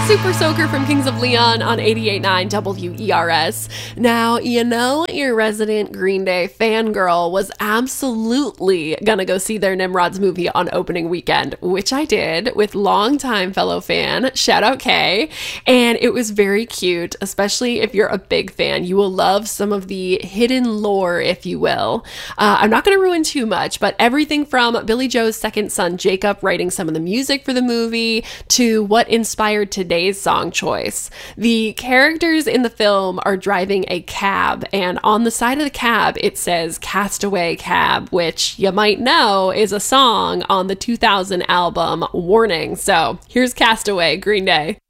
Super Soaker from Kings of Leon on 88.9 WERS. Now, you know your resident Green Day fangirl was absolutely gonna go see their Nimrods movie on opening weekend, which I did with longtime fellow fan, shout out Kay, and it was very cute, especially if you're a big fan. You will love some of the hidden lore, if you will. I'm not gonna ruin too much, but everything from Billy Joe's second son, Jacob, writing some of the music for the movie, to what inspired today's song choice. The characters in the film are driving a cab, and on the side of the cab it says Castaway Cab, which you might know is a song on the 2000 album Warning. So here's Castaway, Green Day.